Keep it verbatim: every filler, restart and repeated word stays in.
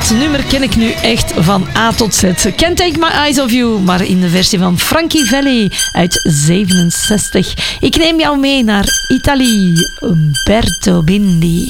dit nummer ken ik nu echt van A tot Z. Can't Take My Eyes Off You, maar in de versie van Frankie Valli uit zevenenzestig. Ik neem jou mee naar Italië, Umberto Bindi.